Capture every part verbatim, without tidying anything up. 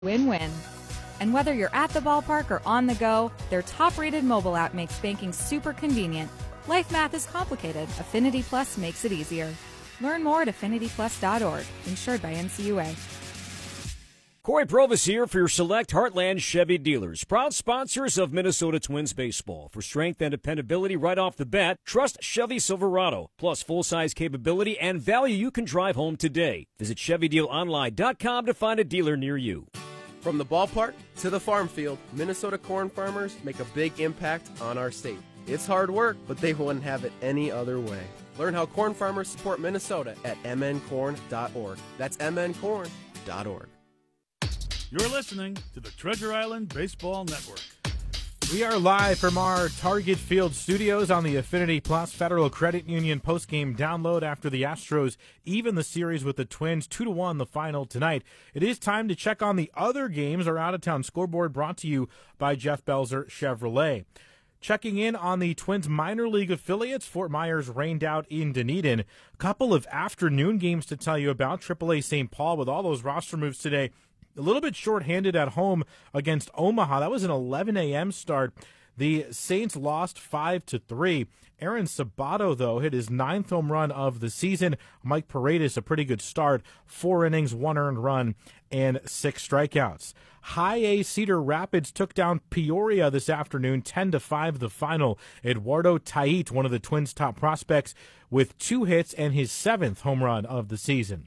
Win-win. And whether you're at the ballpark or on the go, their top-rated mobile app makes banking super convenient. Life math is complicated. Affinity Plus makes it easier. Learn more at affinity plus dot org. Insured by N C U A. Corey Provis here for your select Heartland Chevy dealers, proud sponsors of Minnesota Twins baseball. For strength and dependability right off the bat, trust Chevy Silverado. Plus full-size capability and value you can drive home today. Visit Chevy Deal Online dot com to find a dealer near you. From the ballpark to the farm field, Minnesota corn farmers make a big impact on our state. It's hard work, but they wouldn't have it any other way. Learn how corn farmers support Minnesota at m n corn dot org. That's m n corn dot org. You're listening to the Treasure Island Baseball Network. We are live from our Target Field studios on the Affinity Plus Federal Credit Union postgame download after the Astros even the series with the Twins two to one the final tonight. It is time to check on the other games. Our out-of-town scoreboard brought to you by Jeff Belzer Chevrolet. Checking in on the Twins minor league affiliates, Fort Myers rained out in Dunedin. A couple of afternoon games to tell you about. triple A Saint Paul with all those roster moves today. A little bit shorthanded at home against Omaha. That was an eleven a.m. start. The Saints lost five to three. Aaron Sabato, though, hit his ninth home run of the season. Mike Paredes, a pretty good start. Four innings, one earned run, and six strikeouts. High A Cedar Rapids took down Peoria this afternoon, ten to five the final. Eduardo Tait, one of the Twins' top prospects, with two hits and his seventh home run of the season.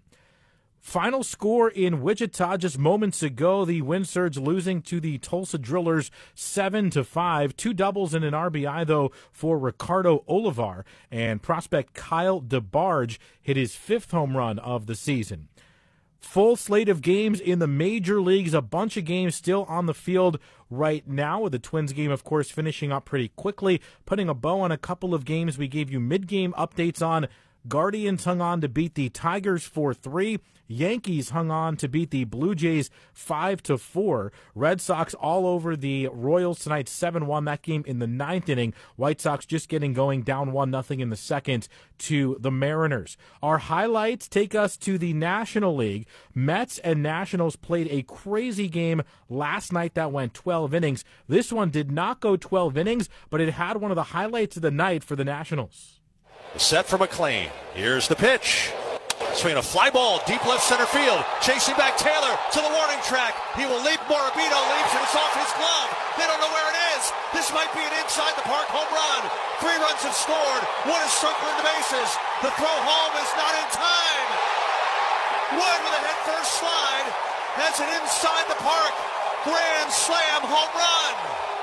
Final score in Wichita just moments ago, the Windsurge losing to the Tulsa Drillers seven to five. Two doubles and an R B I, though, for Ricardo Olivar. And prospect Kyle DeBarge hit his fifth home run of the season. Full slate of games in the major leagues, a bunch of games still on the field right now, with the Twins game, of course, finishing up pretty quickly, putting a bow on a couple of games we gave you mid-game updates on. Guardians hung on to beat the Tigers four three. Yankees hung on to beat the Blue Jays five to four. Red Sox all over the Royals tonight, seven one. That game in the ninth inning. White Sox just getting going, down one nothing in the second to the Mariners. Our highlights take us to the National League. Mets and Nationals played a crazy game last night that went twelve innings. This one did not go twelve innings, but it had one of the highlights of the night for the Nationals. Set for McLean. Here's the pitch. Swinging a fly ball, deep left center field. Chasing back Taylor to the warning track. He will leap. Morabito leaps and it's off his glove. They don't know where it is. This might be an inside the park home run. Three runs have scored. One is circling the bases. The throw home is not in time. Wood with a head first slide has an inside the park grand slam home run.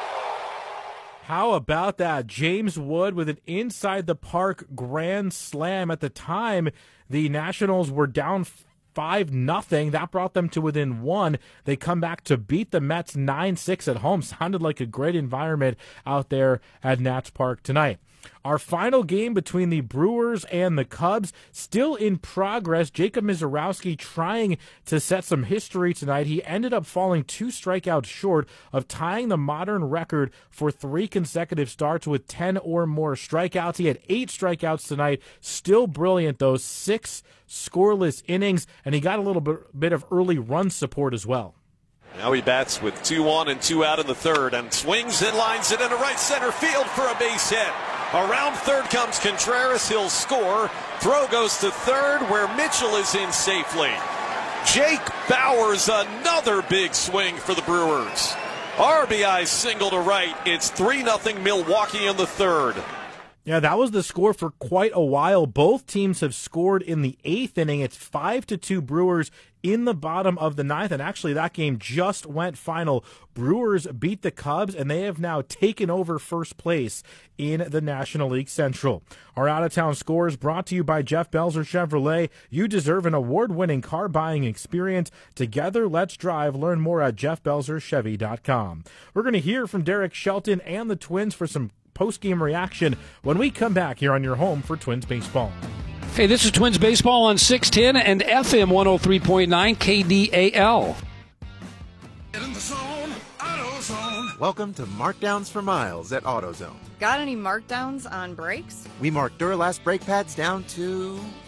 How about that? James Wood with an inside-the-park grand slam. At the time, the Nationals were down five nothing. That brought them to within one. They come back to beat the Mets nine six at home. Sounded like a great environment out there at Nats Park tonight. Our final game between the Brewers and the Cubs still in progress. Jacob Misiorowski trying to set some history tonight. He ended up falling two strikeouts short of tying the modern record for three consecutive starts with ten or more strikeouts. He had eight strikeouts tonight. Still brilliant, though. Six scoreless innings, and he got a little bit, bit of early run support as well. Now he bats with two on and two out in the third and swings and lines it into right center field for a base hit. Around third comes Contreras. He'll score. Throw goes to third where Mitchell is in safely. Jake Bauers, another big swing for the Brewers. R B I single to right. It's three nothing Milwaukee in the third. Yeah, that was the score for quite a while. Both teams have scored in the eighth inning. It's five to two Brewers in the bottom of the ninth, and actually that game just went final. Brewers beat the Cubs, and they have now taken over first place in the National League Central. Our out-of-town scores brought to you by Jeff Belzer Chevrolet. You deserve an award-winning car buying experience. Together, let's drive. Learn more at jeff belzer chevy dot com. We're going to hear from Derek Shelton and the Twins for some post-game reaction when we come back here on your home for Twins baseball. Hey, this is Twins baseball on six ten and F M one oh three point nine K D A L. In the zone, AutoZone. Welcome to Markdowns for Miles at AutoZone. Got any markdowns on brakes? We marked Duralast brake pads down to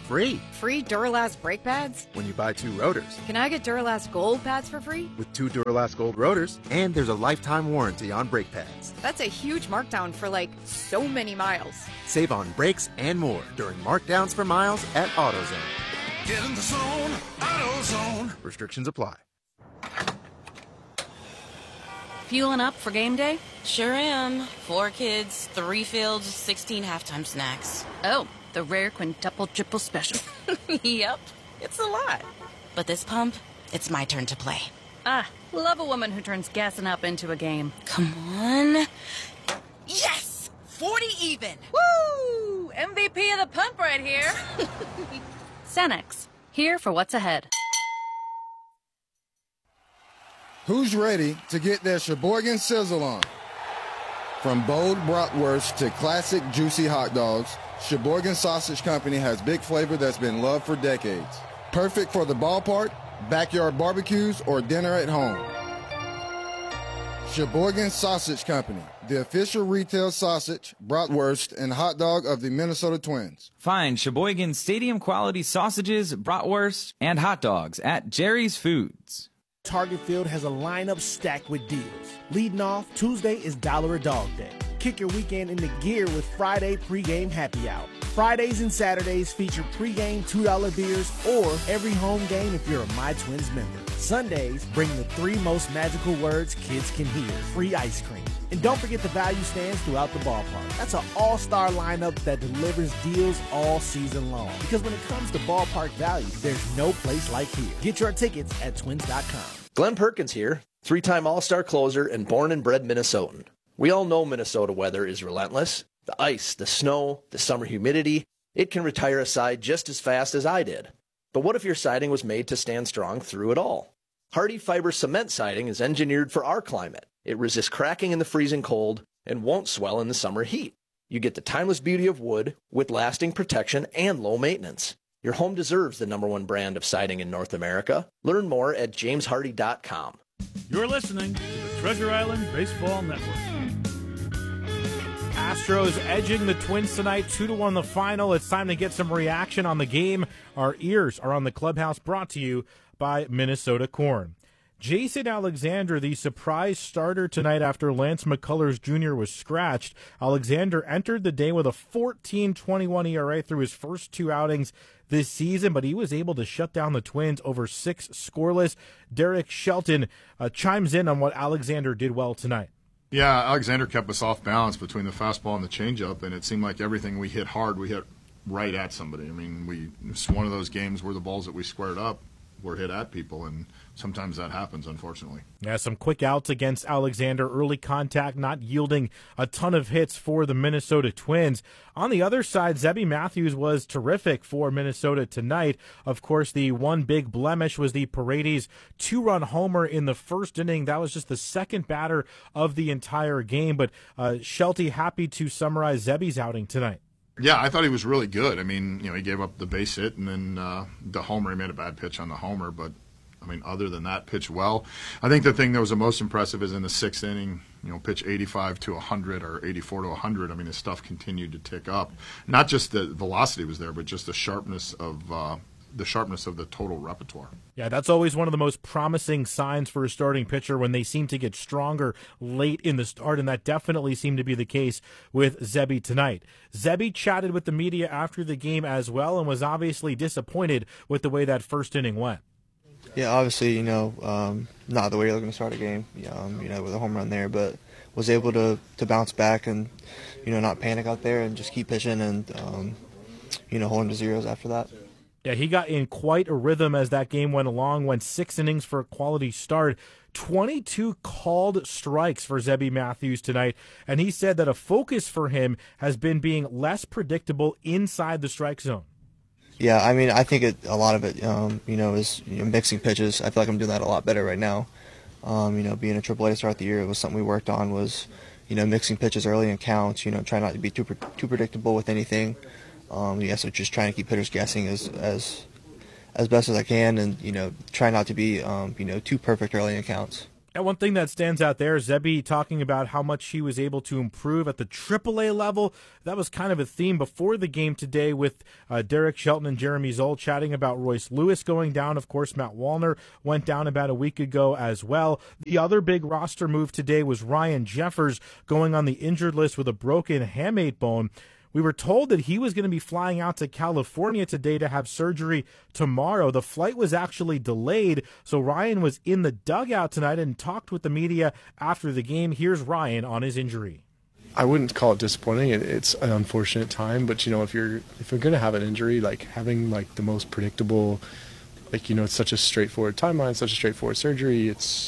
Free. Free Duralast brake pads? When you buy two rotors. Can I get Duralast Gold pads for free? With two Duralast Gold rotors. And there's a lifetime warranty on brake pads. That's a huge markdown for like so many miles. Save on brakes and more during markdowns for miles at AutoZone. Get in the zone, AutoZone. Restrictions apply. Fueling up for game day? Sure am. Four kids, three fields, sixteen halftime snacks. Oh, the rare quintuple triple special. Yep, it's a lot. But this pump, it's my turn to play. Ah, love a woman who turns gassing up into a game. Come on. Yes! forty even! Woo! M V P of the pump right here. Cenex, here for what's ahead. Who's ready to get their Sheboygan sizzle on? From bold bratwurst to classic juicy hot dogs, Sheboygan Sausage Company has big flavor that's been loved for decades. Perfect for the ballpark, backyard barbecues, or dinner at home. Sheboygan Sausage Company, the official retail sausage, bratwurst, and hot dog of the Minnesota Twins. Find Sheboygan stadium quality sausages, bratwurst, and hot dogs at Jerry's Foods. Target Field has a lineup stacked with deals. Leading off, Tuesday is Dollar a Dog Day. Kick your weekend into gear with Friday pregame happy hour. Fridays and Saturdays feature pregame two dollar beers or every home game if you're a My Twins member. Sundays bring the three most magical words kids can hear: free ice cream. And don't forget the value stands throughout the ballpark. That's an all-star lineup that delivers deals all season long. Because when it comes to ballpark value, there's no place like here. Get your tickets at twins dot com. Glenn Perkins here, three-time All-Star closer and born and bred Minnesotan. We all know Minnesota weather is relentless. The ice, the snow, the summer humidity, it can retire a side just as fast as I did. But what if your siding was made to stand strong through it all? Hardy Fiber cement siding is engineered for our climate. It resists cracking in the freezing cold and won't swell in the summer heat. You get the timeless beauty of wood with lasting protection and low maintenance. Your home deserves the number one brand of siding in North America. Learn more at james hardy dot com. You're listening to the Treasure Island Baseball Network. Astros edging the Twins tonight, two to one the final. It's time to get some reaction on the game. Our ears are on the clubhouse, brought to you by Minnesota Corn. Jason Alexander, the surprise starter tonight after Lance McCullers Junior was scratched. Alexander entered the day with a fourteen twenty-one E R A through his first two outings this season, but he was able to shut down the Twins over six scoreless. Derek Shelton uh, chimes in on what Alexander did well tonight. Yeah, Alexander kept us off balance between the fastball and the changeup, and it seemed like everything we hit hard, we hit right at somebody. I mean, we it's one of those games where the balls that we squared up were hit at people, and sometimes that happens, unfortunately. Yeah, some quick outs against Alexander. Early contact not yielding a ton of hits for the Minnesota Twins. On the other side, Zebby Matthews was terrific for Minnesota tonight. Of course, the one big blemish was the Paredes two-run homer in the first inning. That was just the second batter of the entire game. But uh, Shelty, happy to summarize Zebby's outing tonight. Yeah, I thought he was really good. I mean, you know, he gave up the base hit and then uh, the homer. He made a bad pitch on the homer, but I mean, other than that, pitched well. I think the thing that was the most impressive is in the sixth inning, you know, pitch eighty-five to one hundred or eighty-four to one hundred. I mean, his stuff continued to tick up. Not just the velocity was there, but just the sharpness of uh, the sharpness of the total repertoire. Yeah, that's always one of the most promising signs for a starting pitcher, when they seem to get stronger late in the start, and that definitely seemed to be the case with Zebby tonight. Zebby chatted with the media after the game as well and was obviously disappointed with the way that first inning went. Yeah, obviously, you know, um, not the way you're looking to start a game, um, you know, with a home run there, but was able to, to bounce back and, you know, not panic out there and just keep pitching and, um, you know, hold him to zeros after that. Yeah, he got in quite a rhythm as that game went along, went six innings for a quality start. twenty-two called strikes for Zebby Matthews tonight, and he said that a focus for him has been being less predictable inside the strike zone. Yeah, I mean, I think it, a lot of it, um, you know, is you know, mixing pitches. I feel like I'm doing that a lot better right now. Um, you know, being a triple A to start the year, it was something we worked on, was, you know, mixing pitches early in counts, you know, trying not to be too too predictable with anything. Um, yeah, so just trying to keep hitters guessing as as as best as I can, and you know, try not to be um, you know too perfect early in counts. And one thing that stands out there, Zebby talking about how much he was able to improve at the triple A level. That was kind of a theme before the game today with uh, Derek Shelton and Jeremy Zoll chatting about Royce Lewis going down. Of course, Matt Wallner went down about a week ago as well. The other big roster move today was Ryan Jeffers going on the injured list with a broken hamate bone. We were told that he was going to be flying out to California today to have surgery tomorrow. The flight was actually delayed, so Ryan was in the dugout tonight and talked with the media after the game. Here's Ryan on his injury. I wouldn't call it disappointing. It's an unfortunate time, but you know, if you're if you're going to have an injury, like having like the most predictable, like you know, it's such a straightforward timeline, such a straightforward surgery. It's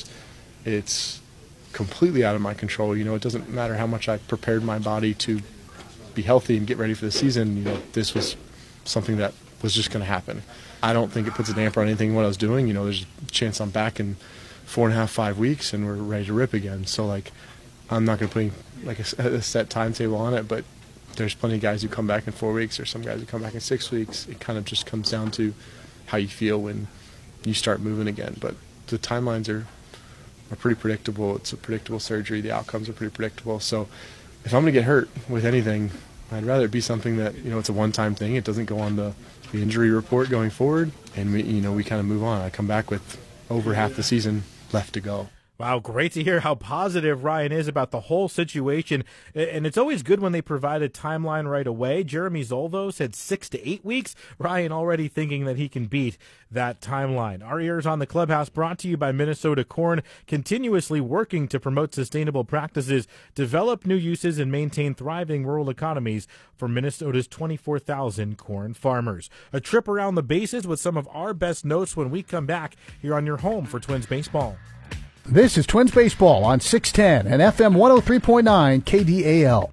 it's completely out of my control. You know, it doesn't matter how much I prepared my body to be healthy and get ready for the season. You know, this was something that was just going to happen. I don't think it puts a damper on anything what I was doing. You know, there's a chance I'm back in four and a half, five weeks, and we're ready to rip again. So like, I'm not going to put any, like a, a set timetable on it, but there's plenty of guys who come back in four weeks, or some guys who come back in six weeks. It kind of just comes down to how you feel when you start moving again. But the timelines are are pretty predictable. It's a predictable surgery. The outcomes are pretty predictable. So if I'm going to get hurt with anything, I'd rather it be something that, you know, it's a one-time thing. It doesn't go on the, the injury report going forward, and we, you know, we kind of move on. I come back with over half the season left to go. Wow, great to hear how positive Ryan is about the whole situation. And it's always good when they provide a timeline right away. Jeremy Zoll, though, said six to eight weeks. Ryan already thinking that he can beat that timeline. Our ears on the Clubhouse brought to you by Minnesota Corn, continuously working to promote sustainable practices, develop new uses, and maintain thriving rural economies for Minnesota's twenty-four thousand corn farmers. A trip around the bases with some of our best notes when we come back here on your home for Twins baseball. This is Twins Baseball on six ten and F M one oh three point nine K D A L.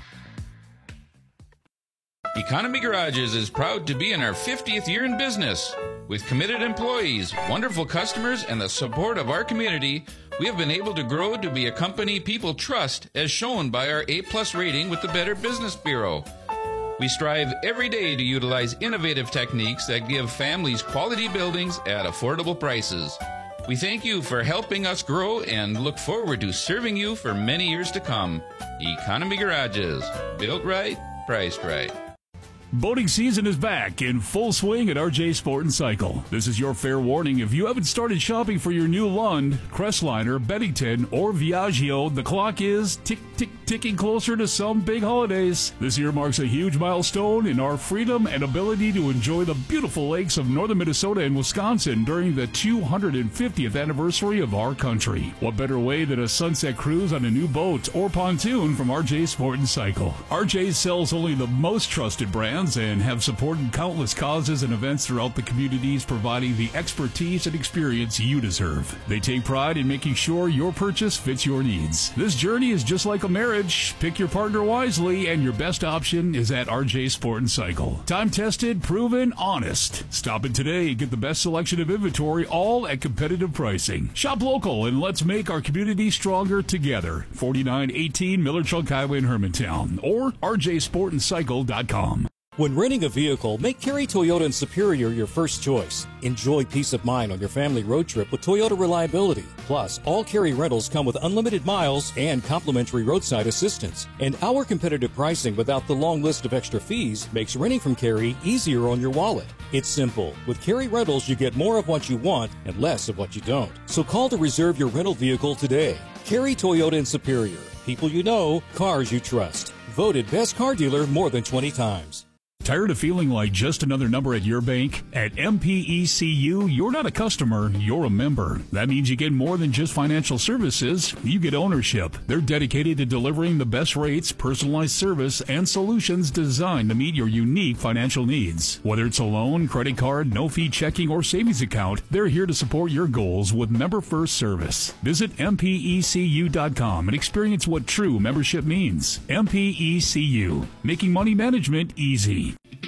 Economy Garages is proud to be in our fiftieth year in business. With committed employees, wonderful customers, and the support of our community, we have been able to grow to be a company people trust, as shown by our A-plus rating with the Better Business Bureau. We strive every day to utilize innovative techniques that give families quality buildings at affordable prices. We thank you for helping us grow and look forward to serving you for many years to come. Economy Garages, built right, priced right. Boating season is back in full swing at R J Sport and Cycle. This is your fair warning. If you haven't started shopping for your new Lund, Crestliner, Bennington, or Viaggio, the clock is tick, tick, ticking closer to some big holidays. This year marks a huge milestone in our freedom and ability to enjoy the beautiful lakes of northern Minnesota and Wisconsin during the two hundred fiftieth anniversary of our country. What better way than a sunset cruise on a new boat or pontoon from R J Sport and Cycle? R J sells only the most trusted brands and have supported countless causes and events throughout the communities, providing the expertise and experience you deserve. They take pride in making sure your purchase fits your needs. This journey is just like a marriage. Pick your partner wisely, and your best option is at R J Sport and Cycle. Time tested, proven, honest. Stop in today. Get the best selection of inventory, all at competitive pricing. Shop local and let's make our community stronger together. forty-nine eighteen Miller Chunk Highway in Hermantown or R J sport and cycle dot com. When renting a vehicle, make Cary Toyota and Superior your first choice. Enjoy peace of mind on your family road trip with Toyota Reliability. Plus, all Cary rentals come with unlimited miles and complimentary roadside assistance. And our competitive pricing without the long list of extra fees makes renting from Cary easier on your wallet. It's simple. With Cary Rentals, you get more of what you want and less of what you don't. So call to reserve your rental vehicle today. Cary Toyota and Superior. People you know, cars you trust. Voted best car dealer more than twenty times. Tired of feeling like just another number at your bank? At M P E C U, you're not a customer, you're a member. That means you get more than just financial services, you get ownership. They're dedicated to delivering the best rates, personalized service, and solutions designed to meet your unique financial needs. Whether it's a loan, credit card, no-fee checking, or savings account, they're here to support your goals with member-first service. Visit M P E C U dot com and experience what true membership means. M P E C U, making money management easy.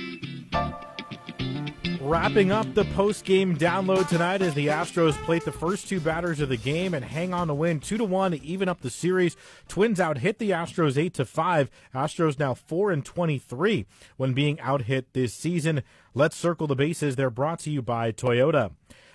Wrapping up the post-game download tonight as the Astros plate the first two batters of the game and hang on to win two to one to even up the series. Twins out-hit the Astros eight to five. Astros now four and twenty-three when being out-hit this season. Let's circle the bases. They're brought to you by Toyota.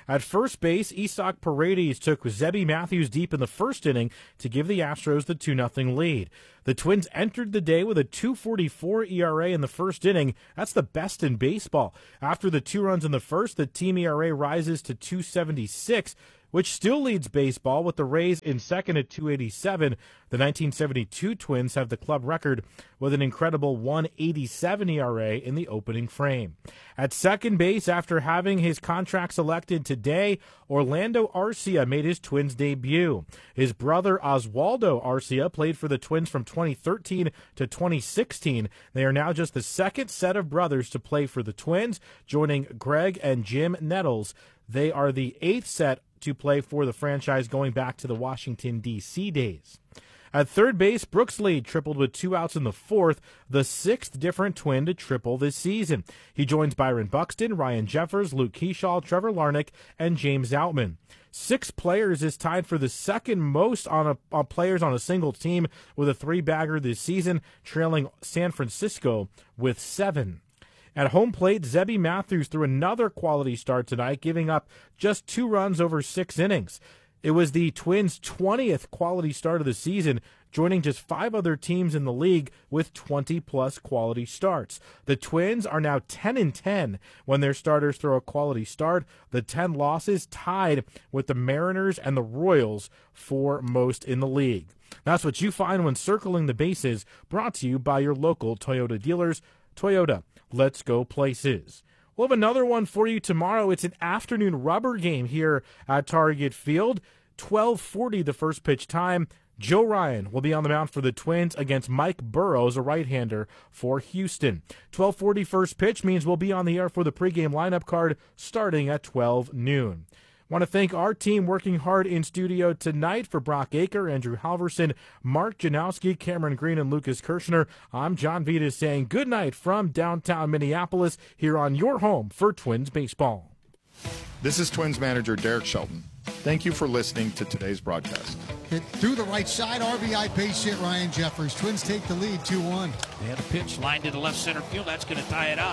At first base, Isak Paredes took Zebby Matthews deep in the first inning to give the Astros the two nothing lead. The Twins entered the day with a two forty-four E R A in the first inning. That's the best in baseball. After the two runs in the first, the team E R A rises to two seventy-six, which still leads baseball with the Rays in second at two eighty-seven. The nineteen seventy-two Twins have the club record with an incredible one eighty-seven E R A in the opening frame. At second base, after having his contract selected today, Orlando Arcia made his Twins debut. His brother Oswaldo Arcia played for the Twins from twenty thirteen to twenty sixteen. They are now just the second set of brothers to play for the Twins, joining Greg and Jim Nettles. They are the eighth set to play for the franchise going back to the Washington, D C days. At third base, Brooks Lee tripled with two outs in the fourth, the sixth different Twin to triple this season. He joins Byron Buxton, Ryan Jeffers, Luke Keyshaw, Trevor Larnach, and James Outman. Six players is tied for the second most on, a, on players on a single team with a three-bagger this season, trailing San Francisco with seven. At home plate, Zebby Matthews threw another quality start tonight, giving up just two runs over six innings. It was the Twins' twentieth quality start of the season, joining just five other teams in the league with twenty-plus quality starts. The Twins are now ten and ten when their starters throw a quality start. The ten losses tied with the Mariners and the Royals for most in the league. That's what you find when circling the bases, brought to you by your local Toyota dealers. Toyota, let's go places. We'll have another one for you tomorrow. It's an afternoon rubber game here at Target Field. twelve forty the first pitch time. Joe Ryan will be on the mound for the Twins against Mike Burrows, a right-hander for Houston. twelve forty first pitch means we'll be on the air for the pregame lineup card starting at twelve noon. Want to thank our team working hard in studio tonight. For Brock Aker, Andrew Halverson, Mark Janowski, Cameron Green, and Lucas Kirshner, I'm John Vitas saying good night from downtown Minneapolis here on your home for Twins baseball. This is Twins manager Derek Shelton. Thank you for listening to today's broadcast. Hit through the right side, R B I base hit Ryan Jeffers. Twins take the lead two one. They had a pitch lined to the left center field. That's going to tie it up.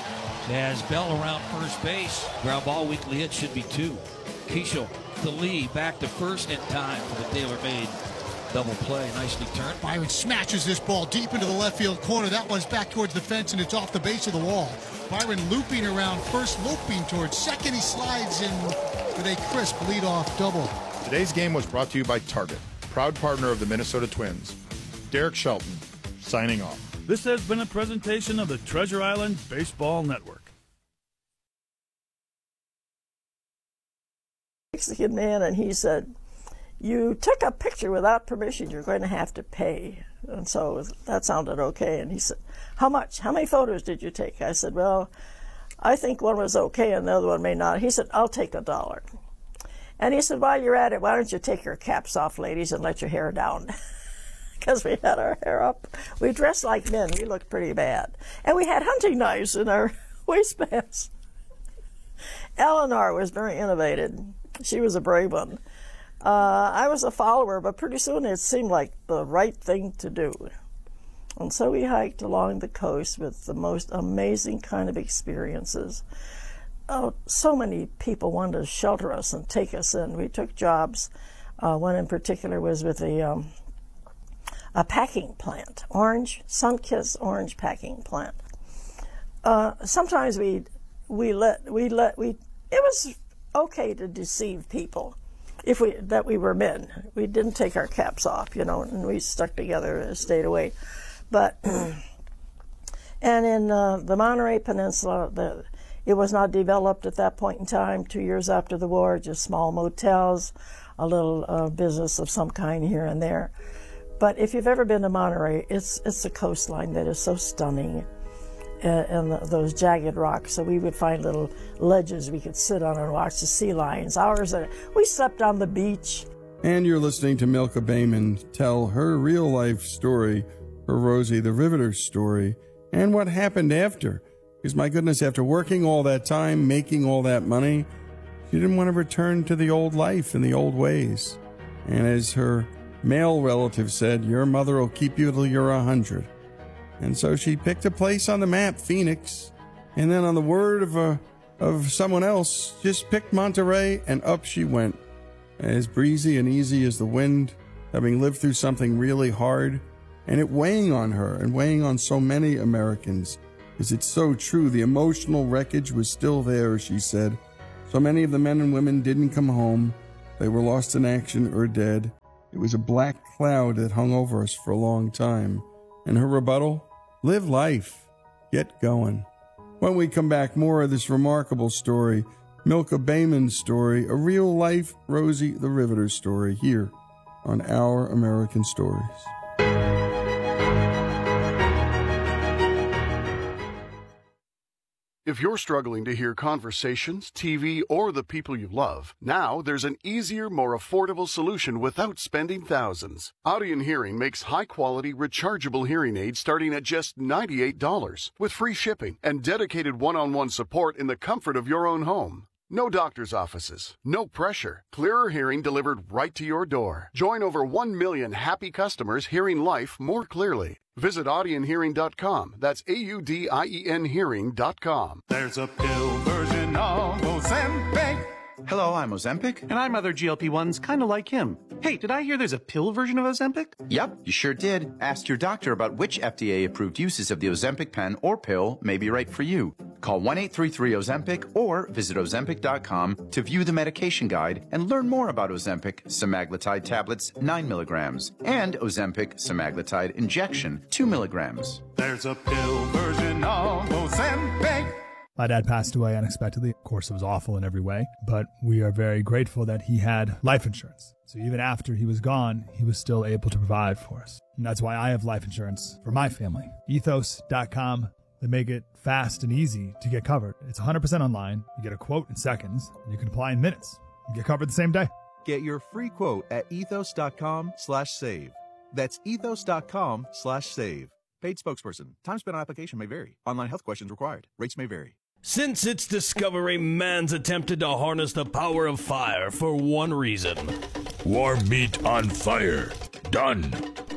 As Bell around first base. Ground ball, weakly hit, should be two. Keyshaw, the lead, back to first in time for the tailor-made double play. Nicely turned. Byron smashes this ball deep into the left field corner. That one's back towards the fence, and it's off the base of the wall. Byron looping around first, looping towards second. He slides in with a crisp leadoff double. Today's game was brought to you by Target, proud partner of the Minnesota Twins. Derek Shelton, signing off. This has been a presentation of the Treasure Island Baseball Network. Mexican man, and he said, you took a picture without permission, you're going to have to pay. And so that sounded okay. And he said, how much? How many photos did you take? I said, well, I think one was okay and the other one may not. He said, I'll take a dollar. And he said, while you're at it, why don't you take your caps off, ladies, and let your hair down? Because we had our hair up. We dressed like men. We looked pretty bad. And we had hunting knives in our waistbands. Eleanor was very innovative. She was a brave one. Uh, I was a follower, but pretty soon it seemed like the right thing to do. And so we hiked along the coast with the most amazing kind of experiences. Oh, so many people wanted to shelter us and take us in. We took jobs. Uh, one in particular was with a, um, a packing plant, orange, Sunkist orange packing plant. Uh, sometimes we we let we let we. It was okay to deceive people if we that we were men. We didn't take our caps off, you know, and we stuck together and stayed away. But and in uh, the Monterey Peninsula, the, it was not developed at that point in time. Two years after the war, just small motels, a little uh, business of some kind here and there. But if you've ever been to Monterey, it's it's the coastline that is so stunning. And the, those jagged rocks, so we would find little ledges we could sit on and watch the sea lions. Hours that we slept on the beach. And you're listening to Milka Bayman tell her real-life story, her Rosie the Riveter story, and what happened after. Because, my goodness, after working all that time, making all that money, she didn't want to return to the old life and the old ways. And as her male relative said, your mother will keep you till you're a hundred. And so she picked a place on the map, Phoenix, and then on the word of a of someone else just picked Monterey, and up she went. As breezy and easy as the wind, having lived through something really hard, and it weighing on her and weighing on so many Americans. Is it so true? The emotional wreckage was still there, she said. So many of the men and women didn't come home. They were lost in action or dead. It was a black cloud that hung over us for a long time. And her rebuttal? Live life. Get going. When we come back, more of this remarkable story, Milka Bayman's story, a real-life Rosie the Riveter story, here on Our American Stories. If you're struggling to hear conversations, T V, or the people you love, now there's an easier, more affordable solution without spending thousands. Audien Hearing makes high-quality, rechargeable hearing aids starting at just ninety-eight dollars, with free shipping and dedicated one-on-one support in the comfort of your own home. No doctor's offices, no pressure, clearer hearing delivered right to your door. Join over one million happy customers hearing life more clearly. Visit audien hearing dot com. That's A U D I E N hearing dot com. There's a pill version of Ozempic. Hello, I'm Ozempic. And I'm other G L P ones kind of like him. Hey, did I hear there's a pill version of Ozempic? Yep, you sure did. Ask your doctor about which F D A-approved uses of the Ozempic pen or pill may be right for you. Call one eight three three Ozempic or visit ozempic dot com to view the medication guide and learn more about Ozempic semaglutide tablets nine milligrams and Ozempic semaglutide injection two milligrams. There's a pill version of Ozempic. My dad passed away unexpectedly. Of course, it was awful in every way, but we are very grateful that he had life insurance. So even after he was gone, he was still able to provide for us. And that's why I have life insurance for my family. ethos dot com. They make it fast and easy to get covered. It's one hundred percent online. You get a quote in seconds, and you can apply in minutes. You get covered the same day. Get your free quote at ethos dot com slash save. That's ethos dot com slash save. Paid spokesperson. Time spent on application may vary. Online health questions required. Rates may vary. Since its discovery, man's attempted to harness the power of fire for one reason. Warm meat on fire. Done.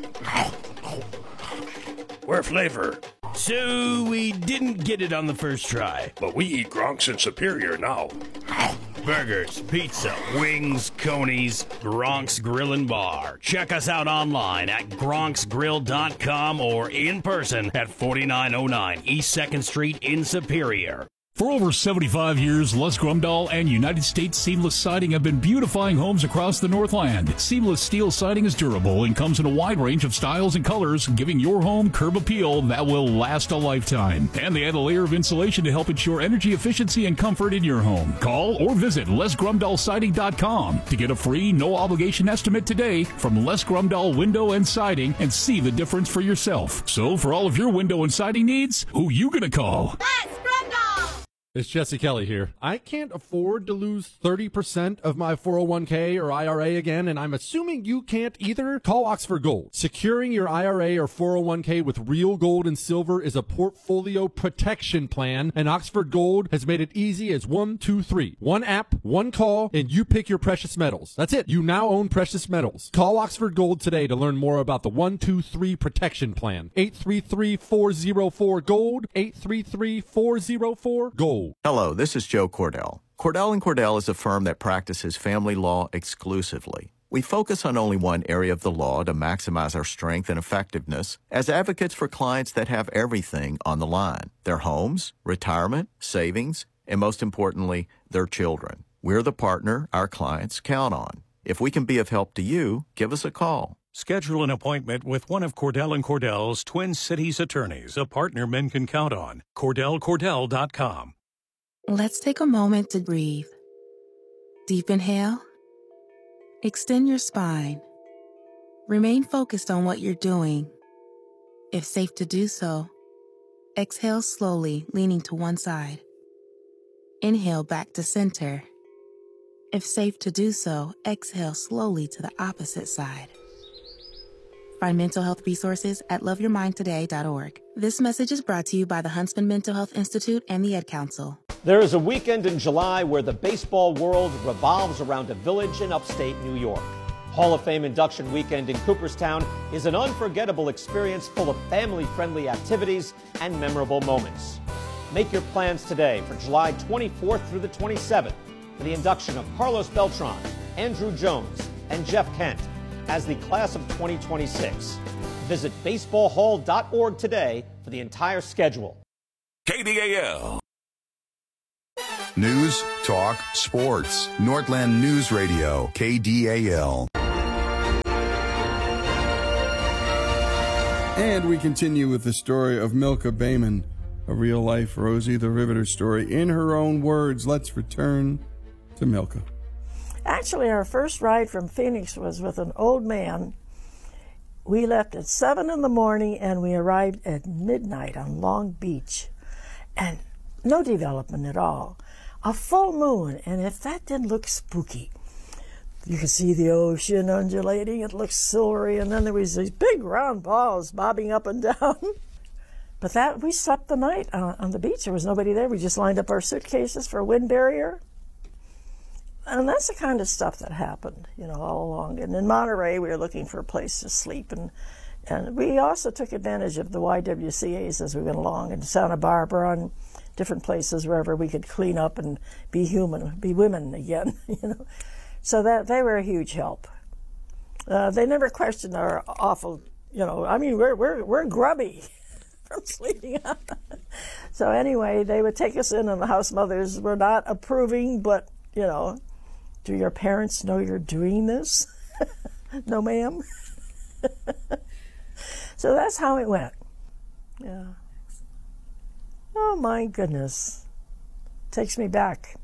Where flavor? So we didn't get it on the first try. But we eat Gronks in Superior now. Burgers, pizza, wings, conies, Gronk's Grill and Bar. Check us out online at gronks grill dot com or in person at forty-nine oh nine East second Street in Superior. For over seventy-five years, Les Grumdahl and United States Seamless Siding have been beautifying homes across the Northland. Seamless steel siding is durable and comes in a wide range of styles and colors, giving your home curb appeal that will last a lifetime. And they add a layer of insulation to help ensure energy efficiency and comfort in your home. Call or visit les grumdahl siding dot com to get a free, no-obligation estimate today from Les Grumdahl Window and Siding and see the difference for yourself. So for all of your window and siding needs, who you gonna call? Les Grumdahl! It's Jesse Kelly here. I can't afford to lose thirty percent of my four oh one k or I R A again, and I'm assuming you can't either. Call Oxford Gold. Securing your I R A or four oh one k with real gold and silver is a portfolio protection plan, and Oxford Gold has made it easy as one, two, three. One app, one call, and you pick your precious metals. That's it. You now own precious metals. Call Oxford Gold today to learn more about the one, two, three protection plan. eight three three, four oh four, GOLD. eight three three, four oh four, GOLD. Hello, this is Joe Cordell. Cordell and Cordell is a firm that practices family law exclusively. We focus on only one area of the law to maximize our strength and effectiveness as advocates for clients that have everything on the line: their homes, retirement, savings, and most importantly, their children. We're the partner our clients count on. If we can be of help to you, give us a call. Schedule an appointment with one of Cordell and Cordell's Twin Cities attorneys, a partner men can count on. Cordell Cordell dot com. Let's take a moment to breathe. Deep inhale. Extend your spine. Remain focused on what you're doing. If safe to do so, exhale slowly, leaning to one side. Inhale back to center. If safe to do so, exhale slowly to the opposite side. Find mental health resources at love your mind today dot org. This message is brought to you by the Huntsman Mental Health Institute and the Ad Council. There is a weekend in July where the baseball world revolves around a village in upstate New York. Hall of Fame induction weekend in Cooperstown is an unforgettable experience full of family-friendly activities and memorable moments. Make your plans today for July twenty-fourth through the twenty-seventh for the induction of Carlos Beltran, Andrew Jones, and Jeff Kent as the class of twenty twenty-six. Visit baseball hall dot org today for the entire schedule. K D A L. News, talk, sports. Northland News Radio, K D A L. And we continue with the story of Milka Bayman, a real-life Rosie the Riveter story. In her own words, let's return to Milka. Actually, our first ride from Phoenix was with an old man. We left at seven in the morning, and we arrived at midnight on Long Beach. And no development at all. A full moon, and if that didn't look spooky. You could see the ocean undulating, it looked silvery, and then there was these big round balls bobbing up and down. But that, we slept the night on, on the beach. There was nobody there. We just lined up our suitcases for a wind barrier. And that's the kind of stuff that happened, you know, all along. And in Monterey, we were looking for a place to sleep. And, and we also took advantage of the Y W C As as we went along, in Santa Barbara and different places wherever we could clean up and be human, be women again, you know. So that they were a huge help. Uh, they never questioned our awful, you know, I mean, we're, we're, we're grubby from sleeping up. So anyway, they would take us in, and the house mothers were not approving, but, you know, do your parents know you're doing this? No, ma'am. So that's how it went. Yeah. Oh, my goodness. Takes me back.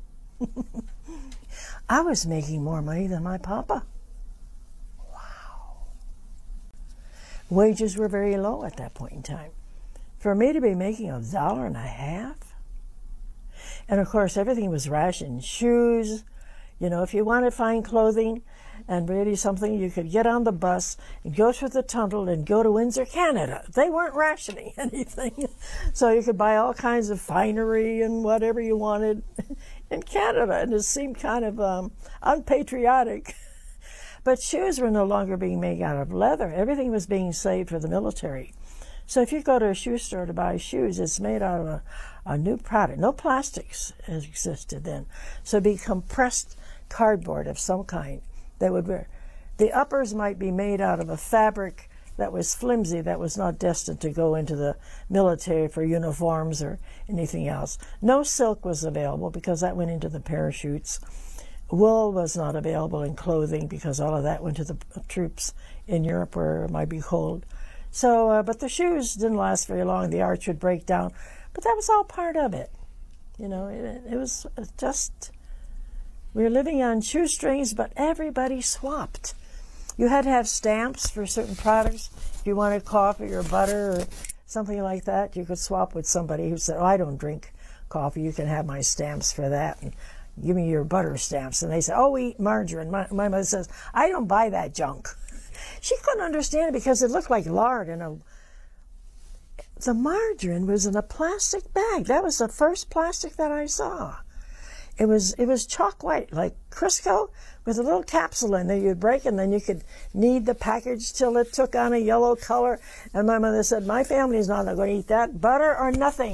I was making more money than my papa. Wow. Wages were very low at that point in time. For me to be making a dollar and a half? And of course, everything was rationed. Shoes, you know, if you wanted fine clothing and really something, you could get on the bus and go through the tunnel and go to Windsor, Canada. They weren't rationing anything. So you could buy all kinds of finery and whatever you wanted in Canada, and it seemed kind of um, unpatriotic. But shoes were no longer being made out of leather. Everything was being saved for the military. So if you go to a shoe store to buy shoes, it's made out of a, a new product. No plastics existed then. So it'd be compressed cardboard of some kind that would wear. The uppers might be made out of a fabric that was flimsy, that was not destined to go into the military for uniforms or anything else. No silk was available because that went into the parachutes. Wool was not available in clothing because all of that went to the troops in Europe where it might be cold. So, uh, but the shoes didn't last very long. The arch would break down. But that was all part of it. You know, it, it was just, we were living on shoestrings, but everybody swapped. You had to have stamps for certain products. If you wanted coffee or butter or something like that, you could swap with somebody who said, oh, I don't drink coffee. You can have my stamps for that. And give me your butter stamps. And they said, oh, we eat margarine. My, my mother says, I don't buy that junk. She couldn't understand it because it looked like lard. And a, the margarine was in a plastic bag. That was the first plastic that I saw. It was it was chalk white, like Crisco, with a little capsule in there you'd break, and then you could knead the package till it took on a yellow color. And my mother said, my family's not going to eat that. Butter or nothing.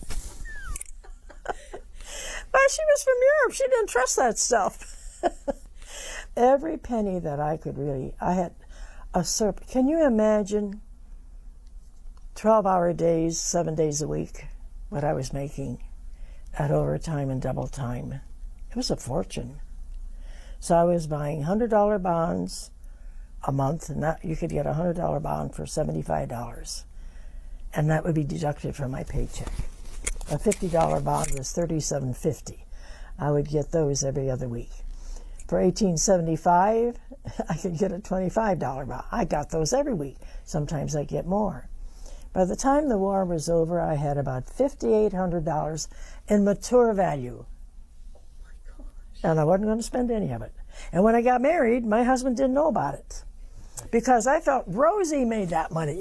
Well, she was from Europe. She didn't trust that stuff. Every penny that I could really, I had a surplus. Can you imagine twelve-hour days, seven days a week, what I was making at overtime and double time? It was a fortune. So I was buying one hundred dollar bonds a month, and that, you could get a one hundred dollar bond for seventy-five dollars, and that would be deducted from my paycheck. A fifty dollar bond was thirty-seven fifty. I would get those every other week. For eighteen seventy-five, I could get a twenty-five dollar bond. I got those every week. Sometimes I get more. By the time the war was over, I had about five thousand eight hundred dollars in mature value. Oh my gosh. And I wasn't going to spend any of it. And when I got married, my husband didn't know about it because I felt Rosie made that money.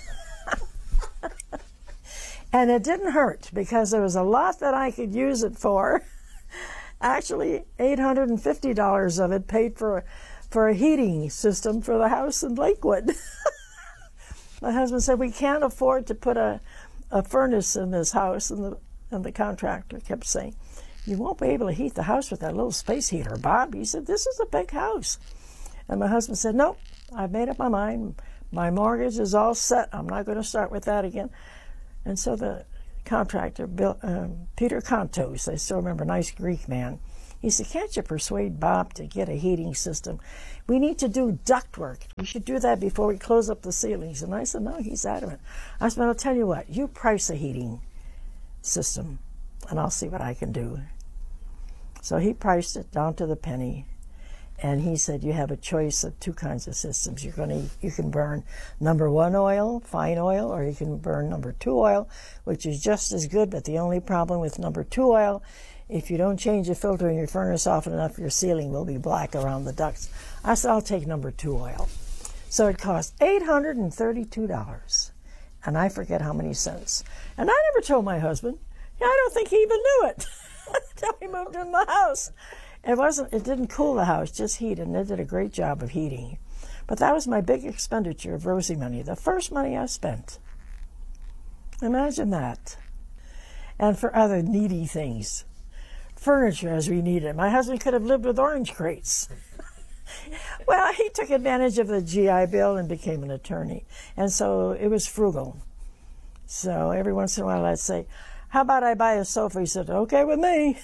And it didn't hurt because there was a lot that I could use it for. Actually, eight hundred fifty dollars of it paid for, for a heating system for the house in Lakewood. My husband said, we can't afford to put a, a furnace in this house. And, the, And the contractor kept saying, you won't be able to heat the house with that little space heater, Bob. He said, this is a big house. And my husband said, nope, I've made up my mind. My mortgage is all set. I'm not going to start with that again. And so the contractor, Bill, uh, Peter Contos, I still remember, nice Greek man, he said, can't you persuade Bob to get a heating system? We need to do duct work. We should do that before we close up the ceilings. And I said, no, he's adamant. I said, I'll tell you what, you price a heating system, and I'll see what I can do. So he priced it down to the penny, and he said, you have a choice of two kinds of systems. You're going to, you can burn number one oil, fine oil, or you can burn number two oil, which is just as good, but the only problem with number two oil, if you don't change the filter in your furnace often enough, your ceiling will be black around the ducts. I said, I'll take number two oil. So it cost eight hundred thirty-two dollars, and I forget how many cents. And I never told my husband. I don't think he even knew it until we moved in the house. It wasn't. It didn't cool the house, just heat, and it did a great job of heating. But that was my big expenditure of Rosie money, the first money I spent. Imagine that. And for other needy things. Furniture as we needed. My husband could have lived with orange crates. Well, he took advantage of the G I Bill and became an attorney. And so it was frugal. So every once in a while I'd say, how about I buy a sofa? He said, okay with me.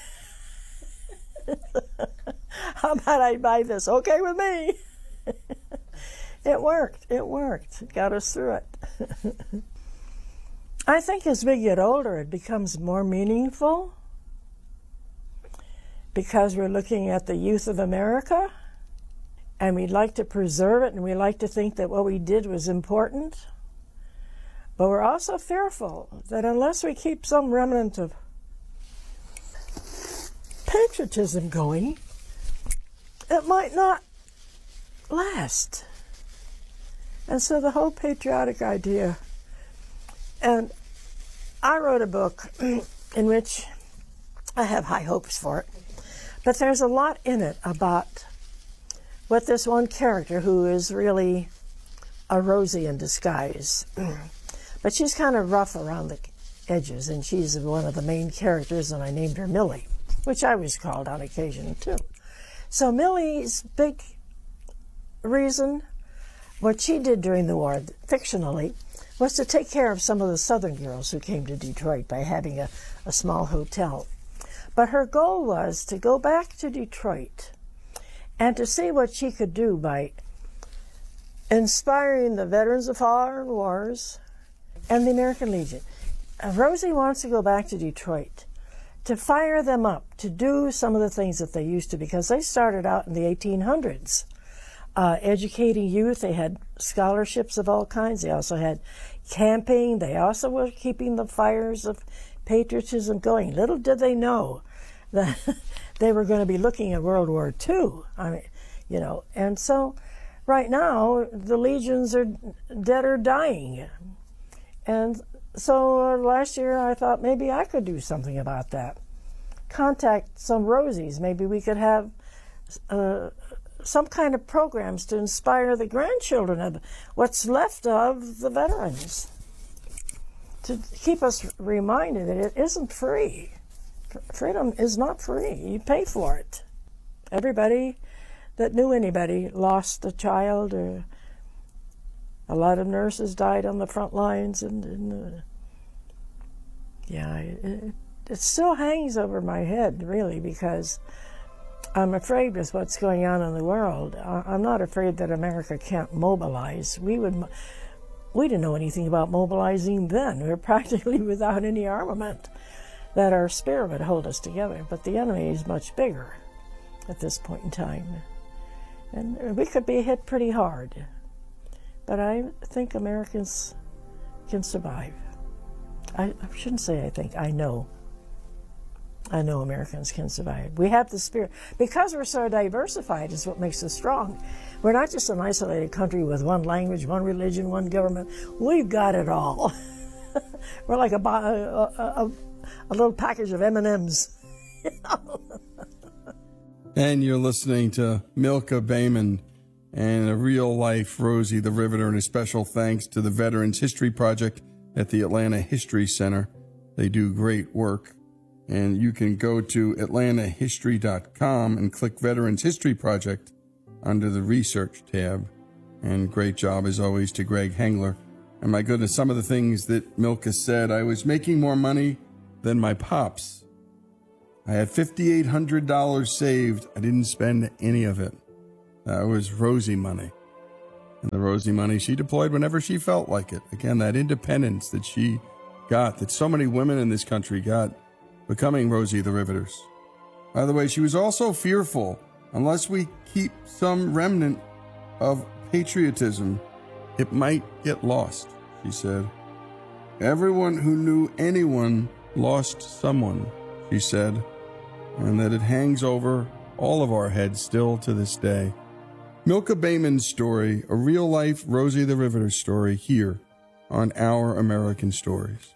How about I buy this? Okay with me. It worked. It worked. It got us through it. I think as we get older, it becomes more meaningful because we're looking at the youth of America, and we'd like to preserve it, and we like to think that what we did was important. But we're also fearful that unless we keep some remnant of patriotism going, it might not last. And so the whole patriotic idea, and I wrote a book in which I have high hopes for it, but there's a lot in it about what this one character, who is really a Rosie in disguise, but she's kind of rough around the edges, and she's one of the main characters, and I named her Millie, which I was called on occasion too. So Millie's big reason, what she did during the war, fictionally, was to take care of some of the Southern girls who came to Detroit by having a, a small hotel. But her goal was to go back to Detroit and to see what she could do by inspiring the veterans of foreign wars and the American Legion. Uh, Rosie wants to go back to Detroit to fire them up, to do some of the things that they used to, because they started out in the eighteen hundreds, uh, educating youth. They had scholarships of all kinds. They also had camping. They also were keeping the fires of patriotism going. Little did they know that they were going to be looking at World War Two. I mean, you know, and so right now the legions are dead or dying. And so uh, last year I thought maybe I could do something about that. Contact some Rosies. Maybe we could have uh, some kind of programs to inspire the grandchildren of what's left of the veterans, to keep us reminded that it isn't free. Freedom is not free. You pay for it. Everybody that knew anybody lost a child, or a lot of nurses died on the front lines, and, and uh, yeah, it, it still hangs over my head, really, because I'm afraid with what's going on in the world. I'm not afraid that America can't mobilize. We would, we didn't know anything about mobilizing then. We were practically without any armament, that our spirit would hold us together. But the enemy is much bigger at this point in time, and we could be hit pretty hard. But I think Americans can survive. I, I shouldn't say I think, I know. I know Americans can survive. We have the spirit. Because we're so diversified is what makes us strong. We're not just an isolated country with one language, one religion, one government. We've got it all. We're like a, a, a, a little package of M and M's. And you're listening to Milka Bayman and a real-life Rosie the Riveter, and a special thanks to the Veterans History Project at the Atlanta History Center. They do great work. And you can go to atlanta history dot com and click Veterans History Project under the Research tab. And great job, as always, to Greg Hengler. And my goodness, some of the things that Milka said, I was making more money than my pops. I had five thousand eight hundred dollars saved. I didn't spend any of it. That was Rosie money. And the Rosie money she deployed whenever she felt like it. Again, that independence that she got, that so many women in this country got, becoming Rosie the Riveters. By the way, she was also fearful, unless we keep some remnant of patriotism, it might get lost, she said. Everyone who knew anyone lost someone, she said, and that it hangs over all of our heads still to this day. Milka Bayman's story, a real-life Rosie the Riveter story, here on Our American Stories.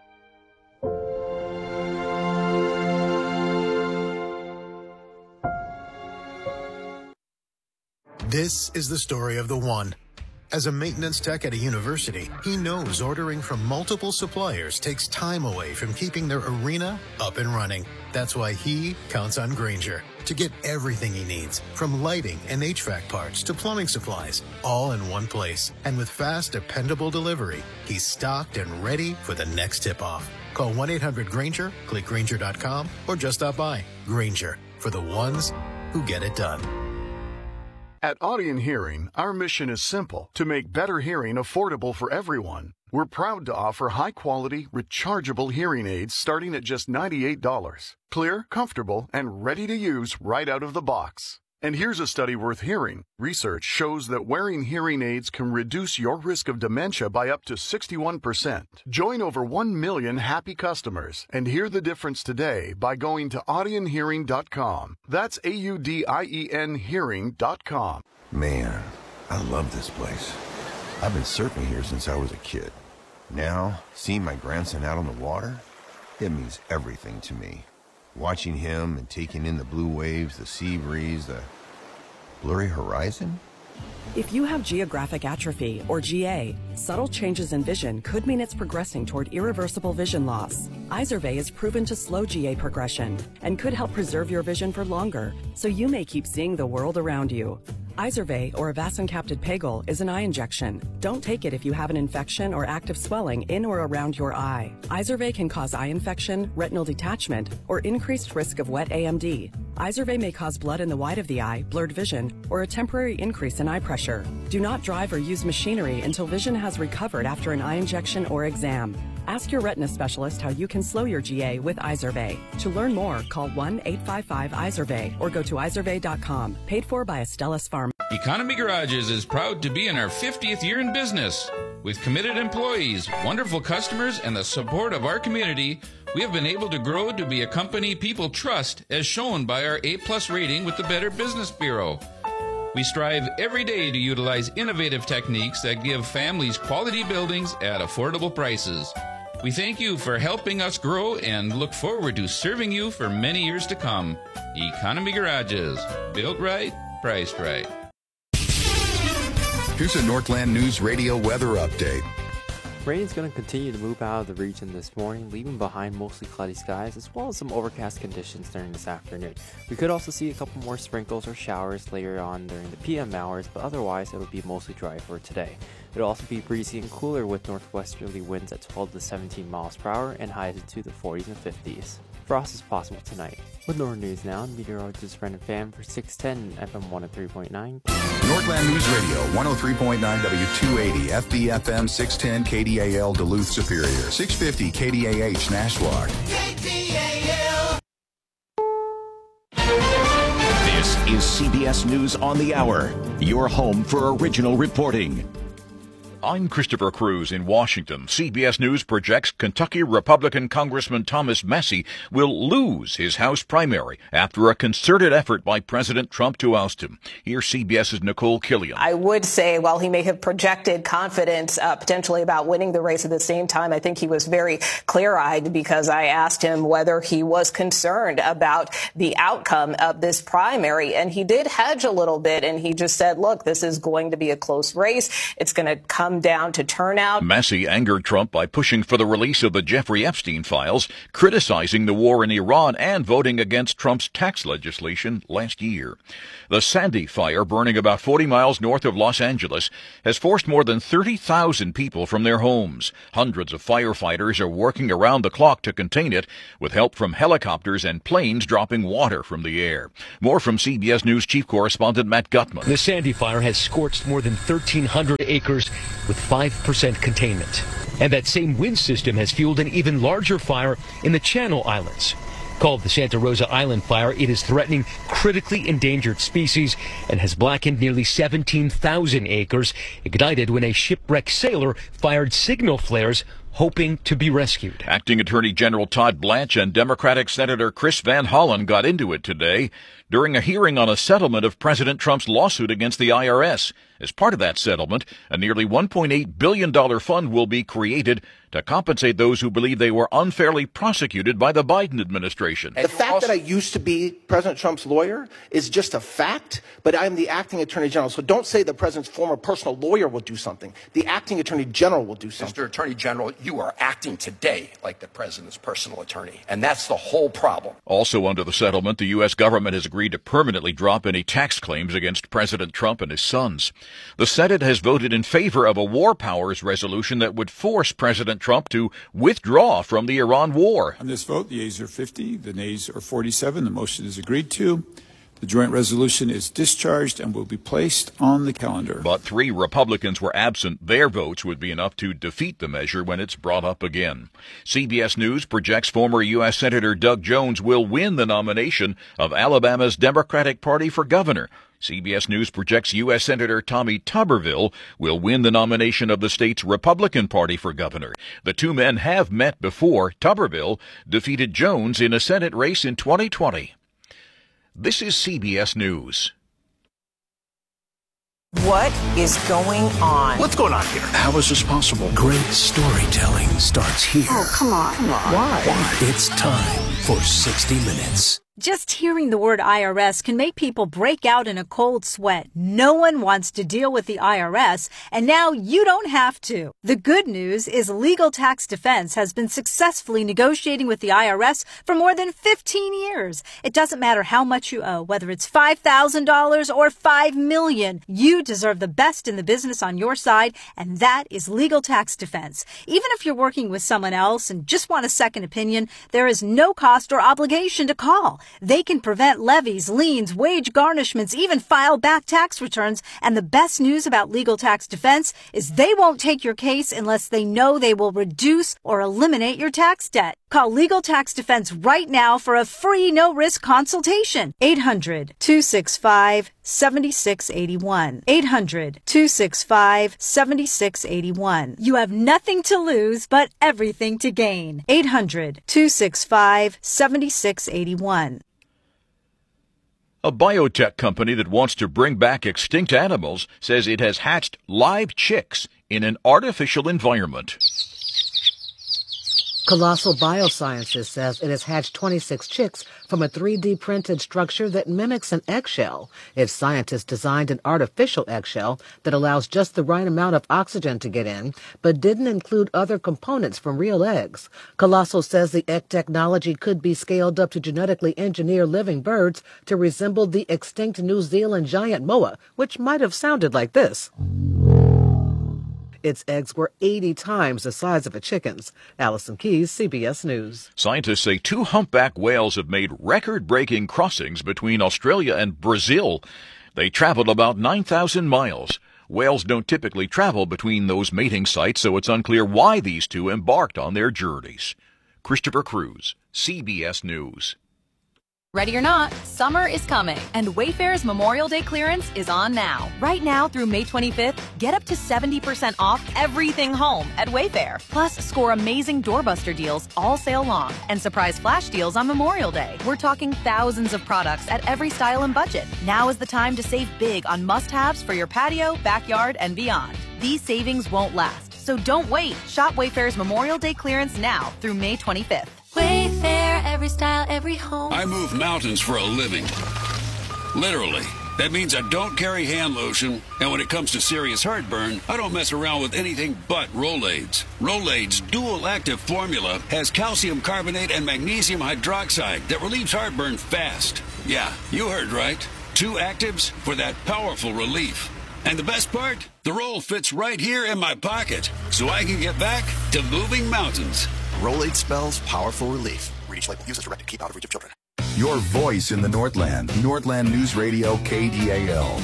This is the story of the one. As a maintenance tech at a university, he knows ordering from multiple suppliers takes time away from keeping their arena up and running. That's why he counts on Grainger to get everything he needs, from lighting and H V A C parts to plumbing supplies, all in one place. And with fast, dependable delivery, he's stocked and ready for the next tip-off. Call one eight hundred Grainger, click Grainger dot com, or just stop by. Grainger, for the ones who get it done. At Audion Hearing, our mission is simple: to make better hearing affordable for everyone. We're proud to offer high-quality, rechargeable hearing aids starting at just ninety-eight dollars. Clear, comfortable, and ready to use right out of the box. And here's a study worth hearing. Research shows that wearing hearing aids can reduce your risk of dementia by up to sixty-one percent. Join over one million happy customers and hear the difference today by going to audion hearing dot com. That's A U D I E N hearing dot com. Man, I love this place. I've been surfing here since I was a kid. Now, seeing my grandson out on the water, it means everything to me. Watching him and taking in the blue waves, the sea breeze, the blurry horizon. If you have geographic atrophy, or G A, subtle changes in vision could mean it's progressing toward irreversible vision loss. Izervay is proven to slow G A progression and could help preserve your vision for longer, so you may keep seeing the world around you. Izervay, or avacincaptad pegol, is an eye injection. Don't take it if you have an infection or active swelling in or around your eye. Izervay can cause eye infection, retinal detachment, or increased risk of wet A M D. Izervay may cause blood in the white of the eye, blurred vision, or a temporary increase in eye pressure. Do not drive or use machinery until vision has recovered after an eye injection or exam. Ask your retina specialist how you can slow your G A with Izervay. To learn more, call one eight five five Izervay or go to izervay dot com. Paid for by Astellas Pharma. Economy Garages is proud to be in our fiftieth year in business. With committed employees, wonderful customers, and the support of our community, we have been able to grow to be a company people trust, as shown by our A-plus rating with the Better Business Bureau. We strive every day to utilize innovative techniques that give families quality buildings at affordable prices. We thank you for helping us grow and look forward to serving you for many years to come. Economy Garages, built right, priced right. Here's a Northland News Radio weather update. Rain is going to continue to move out of the region this morning, leaving behind mostly cloudy skies as well as some overcast conditions during this afternoon. We could also see a couple more sprinkles or showers later on during the P M hours, but otherwise it will be mostly dry for today. It will also be breezy and cooler with northwesterly winds at twelve to seventeen miles per hour and highs into the forties and fifties. Frost is possible tonight. With Northern News Now, meteorologist Brendan Pham for six ten F M one oh three point nine. Northland News Radio, one oh three point nine W two eighty, F B F M six ten K D A L Duluth Superior, six fifty K D A H Nashwauk. K D A L. This is C B S News on the Hour, your home for original reporting. I'm Christopher Cruz in Washington. C B S News projects Kentucky Republican Congressman Thomas Massie will lose his House primary after a concerted effort by President Trump to oust him. Here's CBS's Nicole Killian. I would say while he may have projected confidence uh, potentially about winning the race, at the same time, I think he was very clear-eyed because I asked him whether he was concerned about the outcome of this primary. And he did hedge a little bit, and he just said, look, this is going to be a close race. It's going to come come down to turnout. Massey angered Trump by pushing for the release of the Jeffrey Epstein files, criticizing the war in Iran, and voting against Trump's tax legislation last year. The Sandy fire, burning about forty miles north of Los Angeles, has forced more than thirty thousand people from their homes. Hundreds of firefighters are working around the clock to contain it, with help from helicopters and planes dropping water from the air. More from C B S News Chief Correspondent Matt Gutman. The Sandy fire has scorched more than thirteen hundred acres with five percent containment. And that same wind system has fueled an even larger fire in the Channel Islands. Called the Santa Rosa Island Fire, it is threatening critically endangered species and has blackened nearly seventeen thousand acres, ignited when a shipwrecked sailor fired signal flares hoping to be rescued. Acting Attorney General Todd Blanche and Democratic Senator Chris Van Hollen got into it today during a hearing on a settlement of President Trump's lawsuit against the I R S. As part of that settlement, a nearly one point eight billion dollars fund will be created to compensate those who believe they were unfairly prosecuted by the Biden administration. The fact that I used to be President Trump's lawyer is just a fact, but I'm the acting Attorney General. So don't say the President's former personal lawyer will do something. The acting Attorney General will do something. Mister Attorney General, you are acting today like the President's personal attorney, and that's the whole problem. Also under the settlement, the U S government has agreed to permanently drop any tax claims against President Trump and his sons. The Senate has voted in favor of a war powers resolution that would force President Trump to withdraw from the Iran war. On this vote, the yeas are fifty, the nays are forty-seven. The motion is agreed to. The joint resolution is discharged and will be placed on the calendar. But three Republicans were absent. Their votes would be enough to defeat the measure when it's brought up again. C B S News projects former U S Senator Doug Jones will win the nomination of Alabama's Democratic Party for governor. C B S News projects U S Senator Tommy Tuberville will win the nomination of the state's Republican Party for governor. The two men have met before. Tuberville defeated Jones in a Senate race in twenty twenty. This is C B S News. What is going on? What's going on here? How is this possible? Great storytelling starts here. Oh, come on. Come on. Why? Why? It's time for sixty minutes. Just hearing the word I R S can make people break out in a cold sweat. No one wants to deal with the I R S, and now you don't have to. The good news is Legal Tax Defense has been successfully negotiating with the I R S for more than fifteen years. It doesn't matter how much you owe, whether it's five thousand dollars or five million dollars. You deserve the best in the business on your side, and that is Legal Tax Defense. Even if you're working with someone else and just want a second opinion, there is no cost or obligation to call. They can prevent levies, liens, wage garnishments, even file back tax returns. And the best news about Legal Tax Defense is they won't take your case unless they know they will reduce or eliminate your tax debt. Call Legal Tax Defense right now for a free no-risk consultation. eight hundred, two six five, seven six eight one. eight hundred, two six five, seven six eight one. You have nothing to lose but everything to gain. eight hundred, two six five, seven six eight one. A biotech company that wants to bring back extinct animals says it has hatched live chicks in an artificial environment. Colossal Biosciences says it has hatched twenty-six chicks from a three D printed structure that mimics an eggshell. Its scientists designed an artificial eggshell that allows just the right amount of oxygen to get in, but didn't include other components from real eggs. Colossal says the egg technology could be scaled up to genetically engineer living birds to resemble the extinct New Zealand giant moa, which might have sounded like this. Its eggs were eighty times the size of a chicken's. Allison Keyes, C B S News. Scientists say two humpback whales have made record-breaking crossings between Australia and Brazil. They traveled about nine thousand miles. Whales don't typically travel between those mating sites, so it's unclear why these two embarked on their journeys. Christopher Cruz, C B S News. Ready or not, summer is coming, and Wayfair's Memorial Day clearance is on now. Right now through May twenty-fifth, get up to seventy percent off everything home at Wayfair. Plus, score amazing doorbuster deals all sale long and surprise flash deals on Memorial Day. We're talking thousands of products at every style and budget. Now is the time to save big on must-haves for your patio, backyard, and beyond. These savings won't last, so don't wait. Shop Wayfair's Memorial Day clearance now through May twenty-fifth. Wayfair, every style, every home. I move mountains for a living. Literally. That means I don't carry hand lotion, and when it comes to serious heartburn, I don't mess around with anything but Rolaids. Rolaids' dual-active formula has calcium carbonate and magnesium hydroxide that relieves heartburn fast. Yeah, you heard right. Two actives for that powerful relief. And the best part? The roll fits right here in my pocket, so I can get back to moving mountains. Rolaid spells powerful relief. Read each label. Use as directed. Keep out of reach of children. Your voice in the Northland. Northland News Radio, K D A L.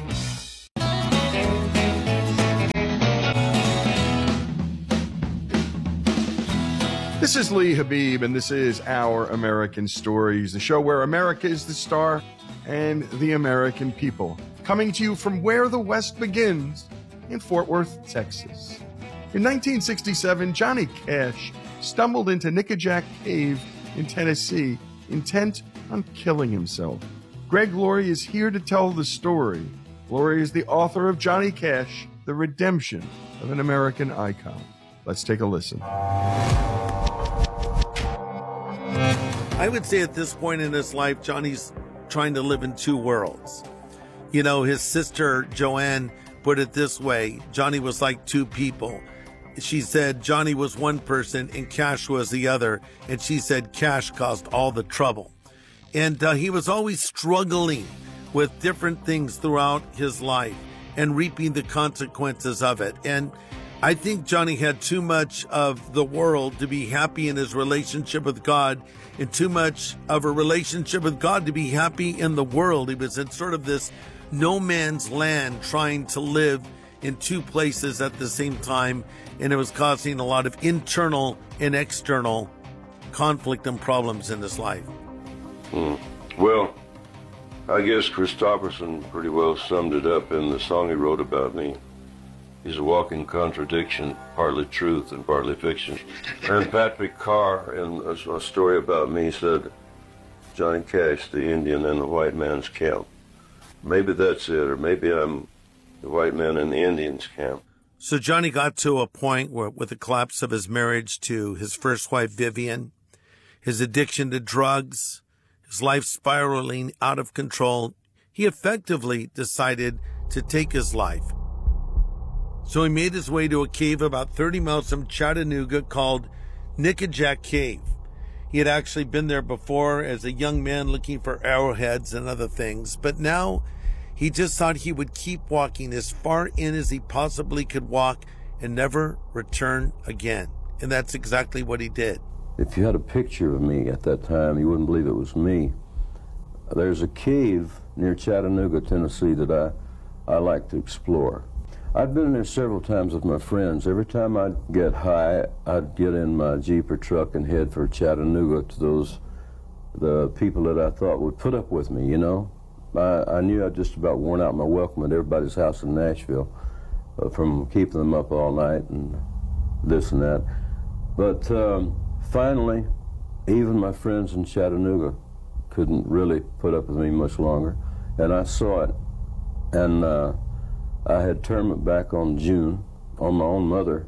This is Lee Habib, and this is Our American Stories, the show where America is the star and the American people. Coming to you from where the West begins, in Fort Worth, Texas. In nineteen sixty-seven, Johnny Cash stumbled into Nickajack Cave in Tennessee, intent on killing himself. Greg Laurie is here to tell the story. Laurie is the author of Johnny Cash, The Redemption of an American Icon. Let's take a listen. I would say at this point in his life, Johnny's trying to live in two worlds. You know, his sister Joanne put it this way: Johnny was like two people. She said Johnny was one person and Cash was the other, and she said Cash caused all the trouble. And uh, he was always struggling with different things throughout his life and reaping the consequences of it. And I think Johnny had too much of the world to be happy in his relationship with God, and too much of a relationship with God to be happy in the world. He was in sort of this no man's land trying to live in two places at the same time, and it was causing a lot of internal and external conflict and problems in his life. Hmm. Well, I guess Christopherson pretty well summed it up in the song he wrote about me. He's a walking contradiction, partly truth and partly fiction. And Patrick Carr, in a, a story about me, said, Johnny Cash, the Indian in the white man's camp. Maybe that's it, or maybe I'm the white man in the Indian's camp. So Johnny got to a point where, with the collapse of his marriage to his first wife, Vivian, his addiction to drugs, his life spiraling out of control, he effectively decided to take his life. So he made his way to a cave about thirty miles from Chattanooga called Nickajack Cave. He had actually been there before as a young man looking for arrowheads and other things, but now he just thought he would keep walking as far in as he possibly could walk and never return again. And that's exactly what he did. If you had a picture of me at that time, you wouldn't believe it was me. There's a cave near Chattanooga, Tennessee that I, I like to explore. I'd been there several times with my friends. Every time I'd get high, I'd get in my Jeep or truck and head for Chattanooga to those, the people that I thought would put up with me, you know. I, I knew I'd just about worn out my welcome at everybody's house in Nashville uh, from keeping them up all night and this and that. But um, finally, even my friends in Chattanooga couldn't really put up with me much longer, and I saw it. And uh, I had turned it back on June, on my own mother,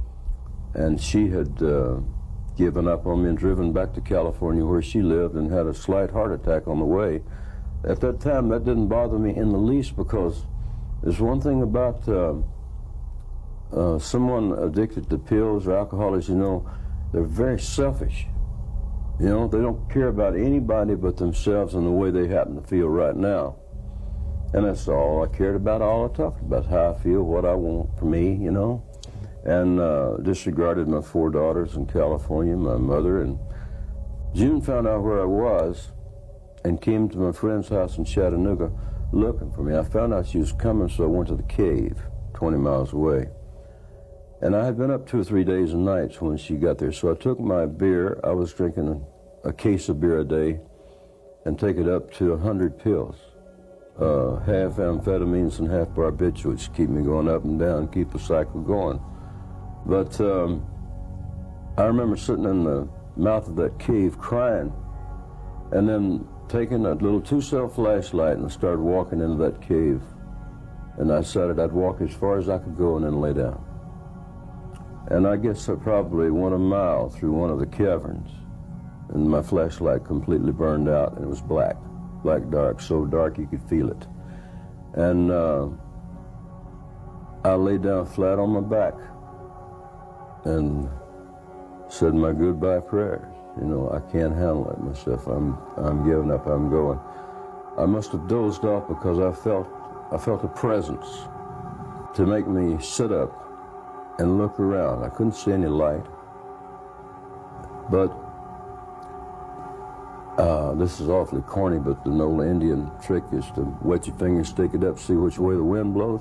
and she had uh, given up on me and driven back to California where she lived and had a slight heart attack on the way. At that time, that didn't bother me in the least, because there's one thing about uh, uh, someone addicted to pills or alcohol, as you know, they're very selfish. You know, they don't care about anybody but themselves and the way they happen to feel right now. And that's all I cared about, all I talked about, how I feel, what I want for me, you know. And uh, disregarded my four daughters in California, my mother. And June found out where I was and came to my friend's house in Chattanooga looking for me. I found out she was coming, so I went to the cave, twenty miles away. And I had been up two or three days and nights when she got there. So I took my beer. I was drinking a, a case of beer a day and take it up to one hundred pills. Uh, half amphetamines and half barbiturates to keep me going up and down, keep the cycle going. But um, I remember sitting in the mouth of that cave crying, and then taking a little two-cell flashlight and started walking into that cave. And I decided I'd walk as far as I could go and then lay down. And I guess I probably went a mile through one of the caverns, and my flashlight completely burned out, and it was black. Black dark, so dark you could feel it. And uh, I lay down flat on my back and said my goodbye prayers. You know, I can't handle it myself. I'm, I'm giving up. I'm going. I must have dozed off because I felt, I felt a presence to make me sit up and look around. I couldn't see any light, but uh, this is awfully corny, but the old Indian trick is to wet your finger, stick it up, see which way the wind blows.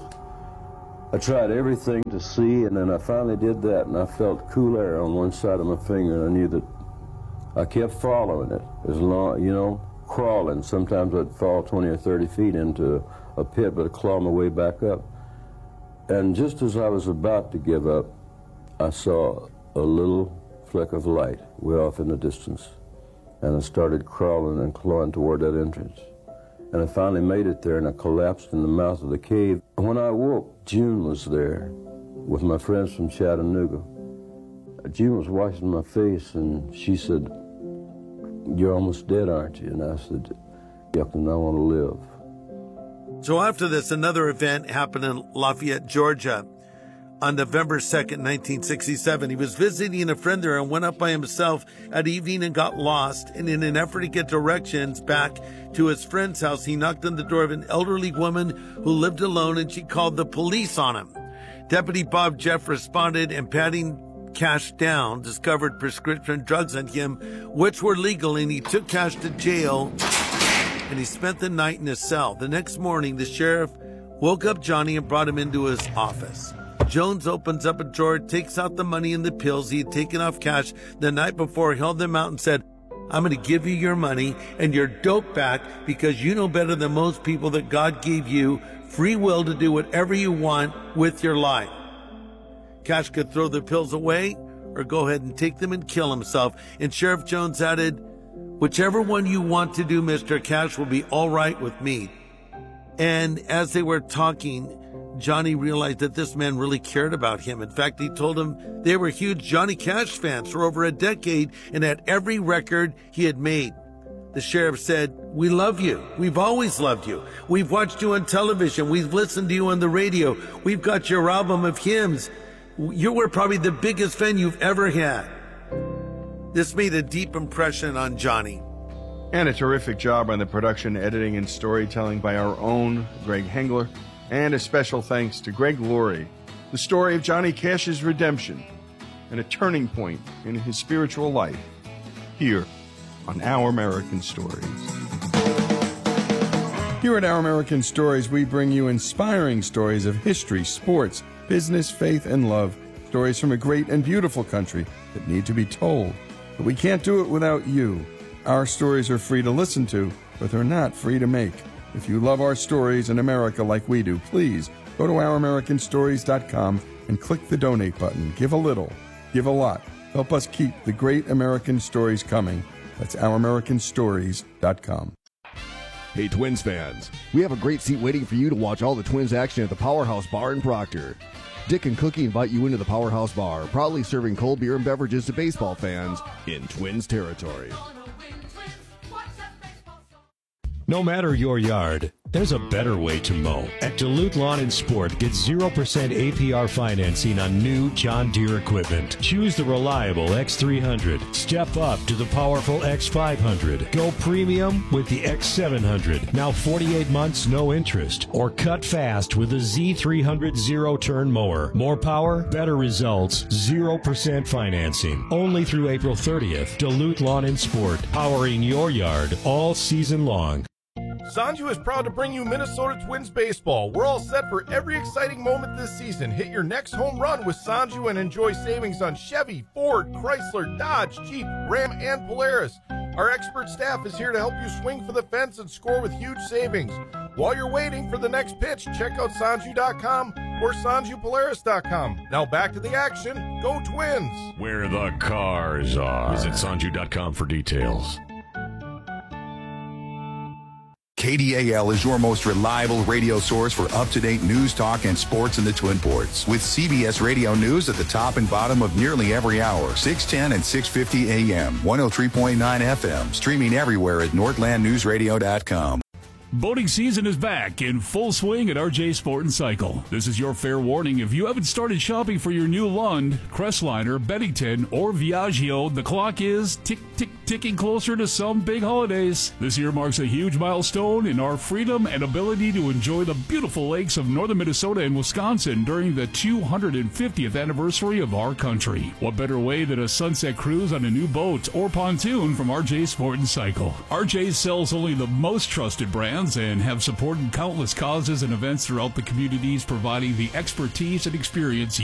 I tried everything to see, and then I finally did that, and I felt cool air on one side of my finger, and I knew that I kept following it as long, you know, crawling. Sometimes I'd fall twenty or thirty feet into a pit, but I'd claw my way back up. And just as I was about to give up, I saw a little fleck of light way off in the distance, and I started crawling and clawing toward that entrance. And I finally made it there, and I collapsed in the mouth of the cave. When I woke, June was there with my friends from Chattanooga. June was washing my face, and she said, "You're almost dead, aren't you?" And I said, "Yep, and I want to live." So after this, another event happened in Lafayette, Georgia. On November second, nineteen sixty-seven, he was visiting a friend there and went up by himself at evening and got lost. And in an effort to get directions back to his friend's house, he knocked on the door of an elderly woman who lived alone, and she called the police on him. Deputy Bob Jeff responded, and patting Cash down, discovered prescription drugs on him, which were legal, and he took Cash to jail, and he spent the night in his cell. The next morning, the sheriff woke up Johnny and brought him into his office. Jones opens up a drawer, takes out the money and the pills he had taken off Cash the night before, held them out and said, "I'm going to give you your money and your dope back because you know better than most people that God gave you free will to do whatever you want with your life." Cash could throw the pills away or go ahead and take them and kill himself. And Sheriff Jones added, "Whichever one you want to do, Mister Cash, will be all right with me." And as they were talking, Johnny realized that this man really cared about him. In fact, he told him they were huge Johnny Cash fans for over a decade and had every record he had made. The sheriff said, "We love you. We've always loved you. We've watched you on television. We've listened to you on the radio. We've got your album of hymns. You were probably the biggest fan you've ever had." This made a deep impression on Johnny. And a terrific job on the production, editing, and storytelling by our own Greg Hengler. And a special thanks to Greg Laurie. The story of Johnny Cash's redemption and a turning point in his spiritual life here on Our American Stories. Here at Our American Stories, we bring you inspiring stories of history, sports, business, faith, and love. Stories from a great and beautiful country that need to be told. But we can't do it without you. Our stories are free to listen to, but they're not free to make. If you love our stories in America like we do, please go to our american stories dot com and click the donate button. Give a little, give a lot. Help us keep the great American stories coming. That's our american stories dot com. Hey, Twins fans, we have a great seat waiting for you to watch all the Twins action at the Powerhouse Bar in Proctor. Dick and Cookie invite you into the Powerhouse Bar, proudly serving cold beer and beverages to baseball fans in Twins territory. No matter your yard, there's a better way to mow. At Duluth Lawn and Sport, get zero percent A P R financing on new John Deere equipment. Choose the reliable X three hundred. Step up to the powerful X five hundred. Go premium with the X seven hundred. Now forty-eight months, no interest. Or cut fast with the Z three hundred zero-turn mower. More power, better results, zero percent financing. Only through April thirtieth. Duluth Lawn and Sport, powering your yard all season long. Sanju is proud to bring you Minnesota Twins baseball. We're all set for every exciting moment this season. Hit your next home run with Sanju and enjoy savings on Chevy, Ford, Chrysler, Dodge, Jeep, Ram, and Polaris. Our expert staff is here to help you swing for the fence and score with huge savings. While you're waiting for the next pitch, check out Sanju dot com or Sanju Polaris dot com. Now back to the action. Go Twins! Where the cars are. Visit Sanju dot com for details. K D A L is your most reliable radio source for up-to-date news, talk, and sports in the Twin Ports. With C B S Radio News at the top and bottom of nearly every hour, six ten and six fifty A M, one oh three point nine F M, streaming everywhere at northland news radio dot com. Boating season is back in full swing at R J Sport and Cycle. This is your fair warning. If you haven't started shopping for your new Lund, Crestliner, Bennington, or Viaggio, the clock is tick, tick, ticking closer to some big holidays. This year marks a huge milestone in our freedom and ability to enjoy the beautiful lakes of northern Minnesota and Wisconsin during the two hundred fiftieth anniversary of our country. What better way than a sunset cruise on a new boat or pontoon from R J Sport and Cycle? R J sells only the most trusted brands and have supported countless causes and events throughout the communities, providing the expertise and experience